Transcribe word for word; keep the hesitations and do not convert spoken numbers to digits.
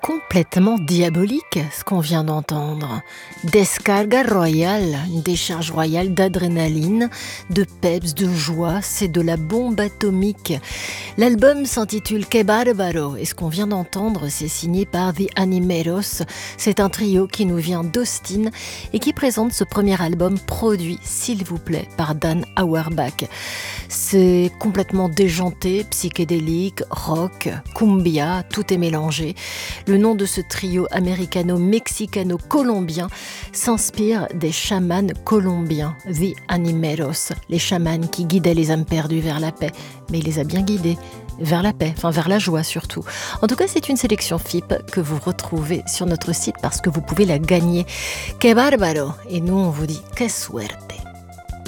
complètement diabolique, ce qu'on vient d'entendre. Descarga royale, une décharge royale d'adrénaline, de peps, de joie, c'est de la bombe atomique. L'album s'intitule Que Barbaro et ce qu'on vient d'entendre, c'est signé par The Animeros. C'est un trio qui nous vient d'Austin et qui présente ce premier album produit, s'il vous plaît, par Dan Auerbach. C'est complètement déjanté, psychédélique, rock, cumbia, tout est mélangé. Le nom de ce trio américano-mexicano-colombien s'inspire des chamans colombiens, The Animeros, les chamans qui guidaient les âmes perdues vers la paix. Mais il les a bien guidés vers la paix, enfin vers la joie surtout. En tout cas, c'est une sélection F I P que vous retrouvez sur notre site parce que vous pouvez la gagner. Que barbaro! Et nous, on vous dit que suerte!